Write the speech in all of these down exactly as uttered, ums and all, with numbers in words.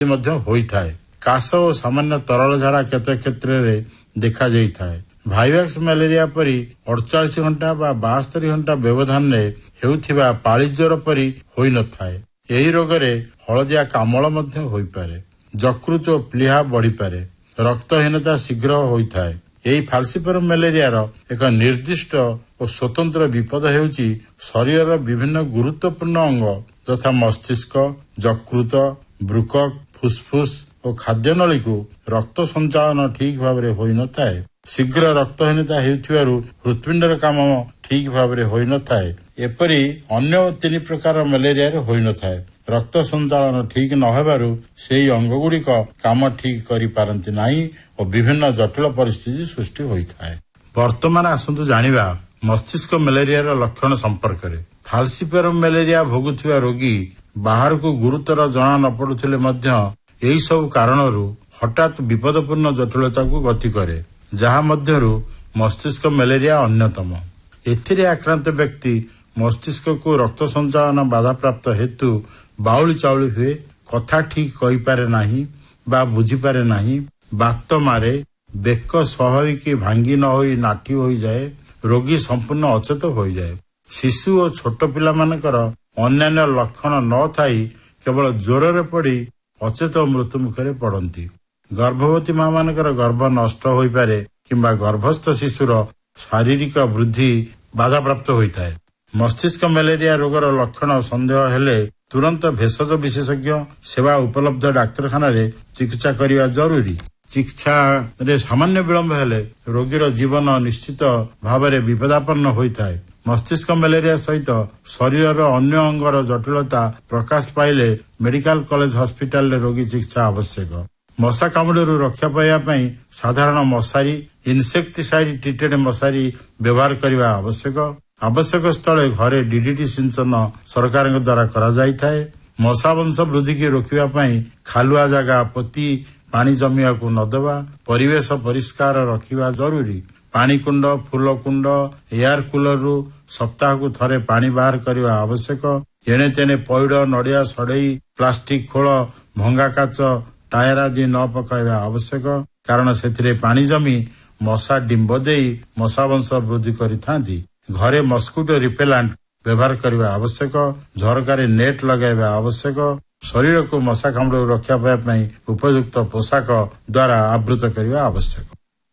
ମଧ୍ୟ ହୋଇଥାଏ। କାଶ ଓ ସାମାନ୍ୟ ତରଳ ଝାଡା କେତେ କ୍ଷେତ୍ରରେ ଦେଖାଯାଇଥାଏ। ଭାଇଭାକ୍ସ ମ୍ୟାଲେରିଆ ପରି ଅଠଚାଳିଶ ଘଣ୍ଟା ବା ବାସ୍ତରି ଘଣ୍ଟା ବ୍ୟବଧାନରେ ହେଉଥିବା ପାଳି ଜ୍ୱର ପରି ହୋଇନଥାଏ। ଏହି ରୋଗରେ ହଳଦିଆ କାମଳ ମଧ୍ୟ ହୋଇପାରେ। ଯକୃତ ଓ ପ୍ଲିହା ବଢିପାରେ। ରକ୍ତହୀନତା ଶୀଘ୍ର ହୋଇଥାଏ। ଏହି ଫାଲସିଫରମ ମ୍ୟାଲେରିଆର ଏକ ନିର୍ଦ୍ଦିଷ୍ଟ ଓ ସ୍ୱତନ୍ତ୍ର ବିପଦ ହେଉଛି ଶରୀରର ବିଭିନ୍ନ ଗୁରୁତ୍ୱପୂର୍ଣ୍ଣ ଅଙ୍ଗ ଯଥା ମସ୍ତିଷ୍କ, ଯକୃତ, ବୃକକ, ଫୁସଫୁସ୍ ଓ ଖାଦ୍ୟନଳୀକୁ ରକ୍ତ ସଞ୍ଚାଳନ ଠିକ୍ ଭାବରେ ହୋଇନଥାଏ। ଶୀଘ୍ର ରକ୍ତହୀନତା ହେଉଥିବାରୁ ହୃତ୍ପିଣ୍ଡର କାମ ଠିକ୍ ଭାବରେ ହୋଇନଥାଏ। ଏପରି ଅନ୍ୟ ତିନି ପ୍ରକାର ମ୍ୟାଲେରିଆରେ ହୋଇନଥାଏ। ରକ୍ତ ସଞ୍ଚାଳନ ଠିକ୍ ନ ହେବାରୁ ସେହି ଅଙ୍ଗଗୁଡ଼ିକ କାମ ଠିକ୍ କରିପାରନ୍ତି ନାହିଁ ଓ ବିଭିନ୍ନ ଜଟିଳ ପରିସ୍ଥିତି ସୃଷ୍ଟି ହୋଇଥାଏ। ବର୍ତ୍ତମାନ ଆସନ୍ତୁ ଜାଣିବା ମସ୍ତିଷ୍କ ମ୍ୟାଲେରିଆର ଲକ୍ଷଣ ସମ୍ପର୍କରେ। ଫାଲସିଫରମ ମ୍ୟାଲେରିଆ ଭୋଗୁଥିବା ରୋଗୀ ବାହାରକୁ ଗୁରୁତର ଜଣା ନ ପଡୁଥିଲେ ମଧ୍ୟ ଏହି ସବୁ କାରଣରୁ ହଠାତ୍ ବିପଦପୂର୍ଣ୍ଣ ଜଟିଳତାକୁ ଗତି କରେ, ଯାହା ମଧ୍ୟରୁ ମସ୍ତିଷ୍କ ମ୍ୟାଲେରିଆ ଅନ୍ୟତମ। ଏଥିରେ ଆକ୍ରାନ୍ତ ବ୍ୟକ୍ତି ମସ୍ତିଷ୍କକୁ ରକ୍ତ ସଞ୍ଚାଳନ ବାଧାପ୍ରାପ୍ତ ହେତୁ ବାଉଳି ଚାଉଳି ହୁଏ, କଥା ଠିକ୍ କହିପାରେ ନାହିଁ ବା ବୁଝିପାରେ ନାହିଁ, ବାତ ମାରେ, ବେକ ସ୍ୱାଭାବିକ ଭାଙ୍ଗି ନ ହୋଇ ନାଠି ହୋଇଯାଏ, ରୋଗୀ ସମ୍ପୂର୍ଣ୍ଣ ଅଚେତ ହୋଇଯାଏ। ଶିଶୁ ଓ ଛୋଟ ପିଲାମାନଙ୍କର ଅନ୍ୟାନ୍ୟ ଲକ୍ଷଣ ନ ଥାଇ କେବଳ ଜ୍ୱରରେ ପଡ଼ି ଅଚେତ ମୃତ୍ୟୁ ମୁଖରେ ପଡନ୍ତି। ଗର୍ଭବତୀ ମା ମାନଙ୍କର ଗର୍ଭ ନଷ୍ଟ ହୋଇପାରେ କିମ୍ବା ଗର୍ଭସ୍ଥ ଶିଶୁର ଶାରୀରିକ ବୃଦ୍ଧି ବାଧାପ୍ରାପ୍ତ ହୋଇଥାଏ। ମସ୍ତିଷ୍କ ମ୍ୟାଲେରିଆ ରୋଗର ଲକ୍ଷଣ ସନ୍ଦେହ ହେଲେ ତୁରନ୍ତ ଭେଷଜ ବିଶେଷଜ୍ଞ ସେବା ଉପଲବ୍ଧ ଡାକ୍ତରଖାନାରେ ଚିକିତ୍ସା କରିବା ଜରୁରୀ। ଚିକିତ୍ସାରେ ସାମାନ୍ୟ ବିଳମ୍ବ ହେଲେ ରୋଗୀର ଜୀବନ ନିଶ୍ଚିତ ଭାବରେ ବିପଦାପନ୍ନ ହୋଇଥାଏ। ମସ୍ତିଷ୍କ ମ୍ୟାଲେରିଆ ସହିତ ଶରୀରର ଅନ୍ୟ ଅଙ୍ଗର ଜଟିଳତା ପ୍ରକାଶ ପାଇଲେ ମେଡିକାଲ କଲେଜ ହସ୍ପିଟାଲରେ ରୋଗୀ ଚିକିତ୍ସା ଆବଶ୍ୟକ। ମଶା କାମୁଡାରୁ ରକ୍ଷା ପାଇବା ପାଇଁ ସାଧାରଣ ମଶାରୀ, ଇନସେକ୍ଟିସାଇଡ ଟ୍ରିଟେଡ୍ ମଶାରୀ ବ୍ୟବହାର କରିବା ଆବଶ୍ୟକ। ଆବଶ୍ୟକ ସ୍ଥଳେ ଘରେ ଡିଡିଟି ସିଞ୍ଚନ ସରକାରଙ୍କ ଦ୍ୱାରା କରାଯାଇଥାଏ। ମଶା ବଂଶ ବୃଦ୍ଧିକୁ ରୋକିବା ପାଇଁ ଖାଲୁଆ ଜାଗା ପୋତି ପାଣି ଜମିବାକୁ ନ ଦେବା, ପରିବେଶ ପରିଷ୍କାର ରଖିବା ଜରୁରୀ। ପାଣିକୁଣ୍ଡ, ଫୁଲକୁଣ୍ଡ, ଏୟାର କୁଲରରୁ ସପ୍ତାହକୁ ଥରେ ପାଣି ବାହାର କରିବା ଆବଶ୍ୟକ। ଏଣେ ତେଣେ ପଇଡ, ନଡିଆ ସଢେଇ, ପ୍ଲାଷ୍ଟିକ ଖୋଳ, ଭଙ୍ଗା କାଚ, ଟାୟାର ଆଦି ନ ପକାଇବା ଆବଶ୍ୟକ, କାରଣ ସେଥିରେ ପାଣି ଜମି ମଶା ଡିମ୍ବ ଦେଇ ମଶା ବଂଶ ବୃଦ୍ଧି କରିଥାନ୍ତି। ଘରେ ମସ୍କିଟୋ ରିପେଲାଣ୍ଟ ବ୍ୟବହାର କରିବା ଆବଶ୍ୟକ। ଝରକାରେ ନେଟ୍ ଲଗାଇବା ଆବଶ୍ୟକ। ଶରୀରକୁ ମଶା କାମୁଡାରୁ ରକ୍ଷା ପାଇବା ପାଇଁ ଉପଯୁକ୍ତ ପୋଷାକ ଦ୍ୱାରା ଆବୃତ କରିବା ଆବଶ୍ୟକ।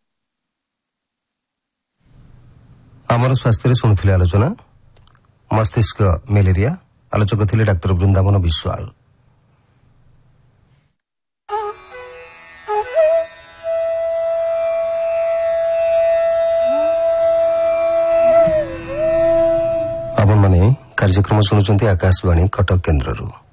ଆମର ସ୍ୱାସ୍ଥ୍ୟରେ ଶୁଣୁଥିଲେ ଆଲୋଚନା ମସ୍ତିଷ୍କ ମ୍ୟାଲେରିଆ। ଆଲୋଚକ ଥିଲେ ଡାକ୍ତର ବୃନ୍ଦାବନ ବିଶ୍ୱାଳ। ଆପଣମାନେ କାର୍ଯ୍ୟକ୍ରମ ଶୁଣୁଛନ୍ତି ଆକାଶବାଣୀ କଟକ କେନ୍ଦ୍ରରୁ।